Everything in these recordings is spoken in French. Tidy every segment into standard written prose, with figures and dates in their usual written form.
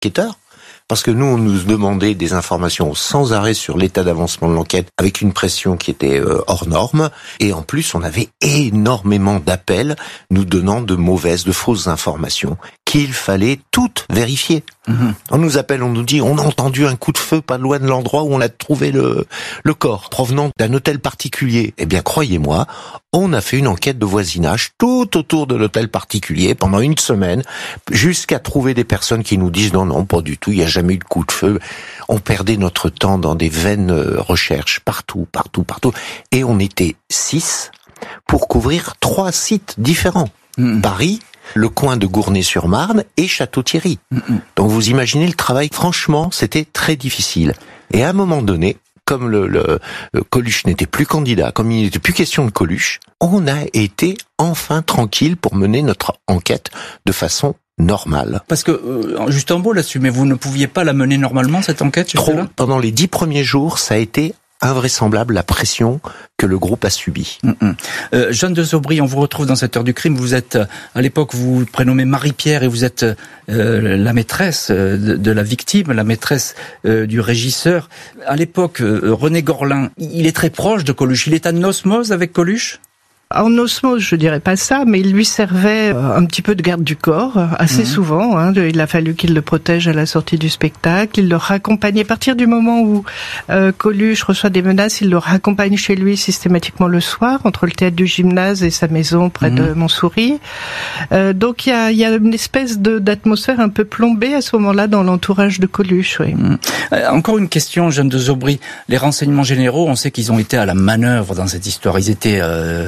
enquêteurs. Parce que nous, on nous demandait des informations sans arrêt sur l'état d'avancement de l'enquête, avec une pression qui était hors norme. Et en plus, on avait énormément d'appels nous donnant de mauvaises, de fausses informations qu'il fallait toutes vérifier. On nous appelle, on nous dit, on a entendu un coup de feu pas loin de l'endroit où on a trouvé le corps, provenant d'un hôtel particulier. Eh bien, croyez-moi, on a fait une enquête de voisinage tout autour de l'hôtel particulier pendant une semaine, jusqu'à trouver des personnes qui nous disent non, pas du tout, il n'y a jamais eu de coup de feu. On perdait notre temps dans des vaines recherches, partout. Et on était 6 pour couvrir 3 sites différents. Paris, le coin de Gournay-sur-Marne et Château-Thierry. Donc vous imaginez le travail, franchement, c'était très difficile. Et à un moment donné, comme le Coluche n'était plus candidat, comme il n'était plus question de Coluche, on a été enfin tranquille pour mener notre enquête de façon normale. Parce que, juste un mot là-dessus, mais vous ne pouviez pas la mener normalement, cette enquête? Trop. Pendant les 10 premiers jours, ça a été invraisemblable la pression que le groupe a subie. Jeanne de Zobry, on vous retrouve dans cette heure du crime. Vous êtes, à l'époque, vous vous prénommez Marie-Pierre et vous êtes la maîtresse de la victime, la maîtresse du régisseur. À l'époque, René Gorlin, il est très proche de Coluche. Il est en osmose avec Coluche? En osmose, je dirais pas ça, mais il lui servait un petit peu de garde du corps, assez souvent. Il a fallu qu'il le protège à la sortie du spectacle. Il le raccompagnait. À partir du moment où Coluche reçoit des menaces, il le raccompagne chez lui systématiquement le soir, entre le théâtre du Gymnase et sa maison près de Montsouris. Donc il y a une espèce d'atmosphère un peu plombée à ce moment-là dans l'entourage de Coluche. Oui. Encore une question, Jeanne de Zobry. Les renseignements généraux, on sait qu'ils ont été à la manœuvre dans cette histoire. Ils étaient...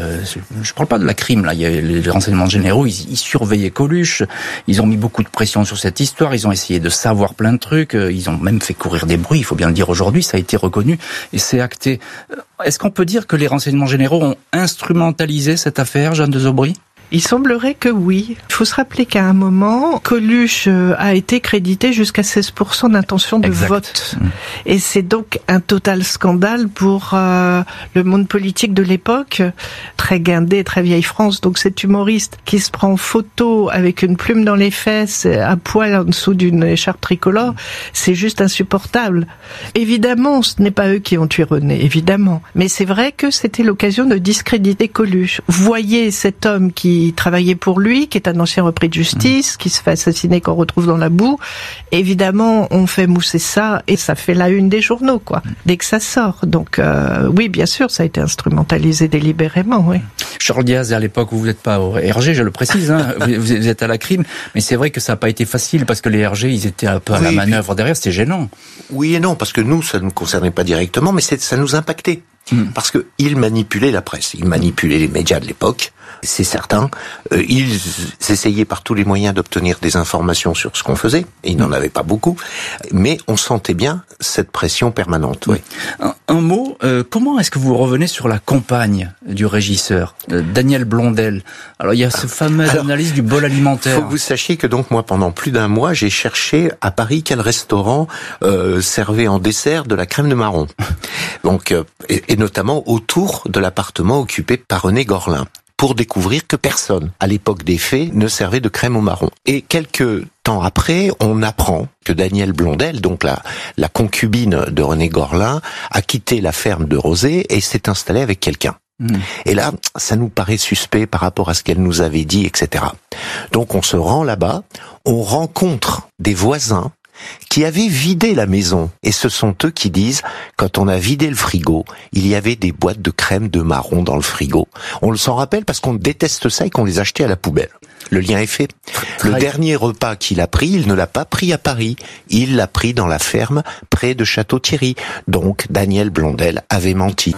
je parle pas de la crime, là. Il y a les renseignements généraux, ils surveillaient Coluche. Ils ont mis beaucoup de pression sur cette histoire. Ils ont essayé de savoir plein de trucs. Ils ont même fait courir des bruits. Il faut bien le dire aujourd'hui. Ça a été reconnu et c'est acté. Est-ce qu'on peut dire que les renseignements généraux ont instrumentalisé cette affaire, Jeanne de Zobry? Il semblerait que oui. Il faut se rappeler qu'à un moment, Coluche a été crédité jusqu'à 16% d'intention de vote. Et c'est donc un total scandale pour le monde politique de l'époque, très guindé, très vieille France. Donc cet humoriste qui se prend en photo avec une plume dans les fesses, à poil en dessous d'une écharpe tricolore, c'est juste insupportable. Évidemment, ce n'est pas eux qui ont tué René, évidemment. Mais c'est vrai que c'était l'occasion de discréditer Coluche. Voyez cet homme qui travaillait pour lui, qui est un ancien repris de justice, qui se fait assassiner, qu'on retrouve dans la boue. Évidemment, on fait mousser ça et ça fait la une des journaux, quoi, dès que ça sort. Donc, oui, bien sûr, ça a été instrumentalisé délibérément, oui. Charles Diaz, à l'époque, vous n'êtes pas au RG, je le précise, vous êtes à la crime, mais c'est vrai que ça n'a pas été facile parce que les RG, ils étaient un peu à la manœuvre derrière, c'était gênant. Oui et non, parce que nous, ça ne nous concernait pas directement, mais ça nous impactait. Parce que ils manipulaient la presse, ils manipulaient les médias de l'époque, c'est certain. Ils essayaient par tous les moyens d'obtenir des informations sur ce qu'on faisait, et ils n'en avaient pas beaucoup, mais on sentait bien cette pression permanente. Oui. Un mot, comment est-ce que vous revenez sur la compagne du régisseur, Daniel Blondel? Alors il y a ce fameux analyse du bol alimentaire. Il faut que vous sachiez que donc moi pendant plus d'un mois j'ai cherché à Paris quel restaurant servait en dessert de la crème de marron. Donc et notamment autour de l'appartement occupé par René Gorlin, pour découvrir que personne, à l'époque des faits, ne servait de crème au marron. Et quelques temps après, on apprend que Daniel Blondel, donc la concubine de René Gorlin, a quitté la ferme de Rozay et s'est installée avec quelqu'un. Et là, ça nous paraît suspect par rapport à ce qu'elle nous avait dit, etc. Donc on se rend là-bas, on rencontre des voisins qui avaient vidé la maison. Et ce sont eux qui disent, quand on a vidé le frigo, il y avait des boîtes de crème de marron dans le frigo. On le s'en rappelle parce qu'on déteste ça et qu'on les achetait à la poubelle. Le lien est fait. Le dernier repas qu'il a pris, il ne l'a pas pris à Paris. Il l'a pris dans la ferme près de Château-Thierry. Donc, Daniel Blondel avait menti.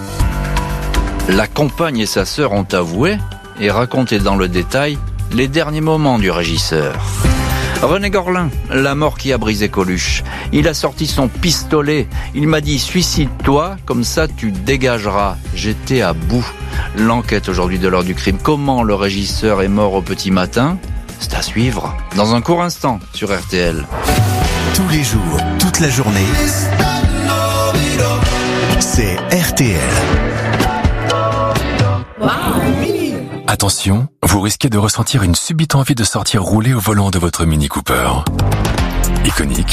La compagne et sa sœur ont avoué et raconté dans le détail les derniers moments du régisseur. René Gorlin, la mort qui a brisé Coluche. Il a sorti son pistolet. Il m'a dit « Suicide-toi, comme ça tu dégageras ». J'étais à bout. L'enquête aujourd'hui de l'heure du crime. Comment le régisseur est mort au petit matin ? C'est à suivre dans un court instant sur RTL. Tous les jours, toute la journée, c'est RTL. Wow. Attention, vous risquez de ressentir une subite envie de sortir rouler au volant de votre Mini Cooper. Iconic,